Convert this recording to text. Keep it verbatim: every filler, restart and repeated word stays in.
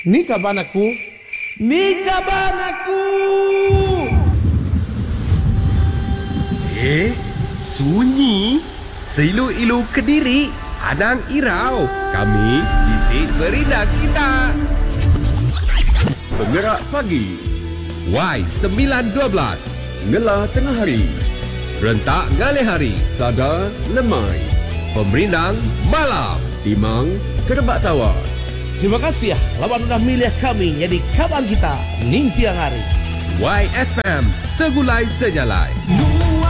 Ni kaban aku. Ni kaban aku. Eh, sunyi. Seilu-ilu Kediri, Anang Irau. Kami isi berindah kita. Penggerak pagi. Y sembilan dua belas. Ngelah tengah hari. Rentak galih hari. Sada lemai. Pemerindang malam. Timang kerebak tawas. Terima kasih ya, lawan sudah milih kami jadi kaban kita ning tiang hari. Y F M, segulai sejalai.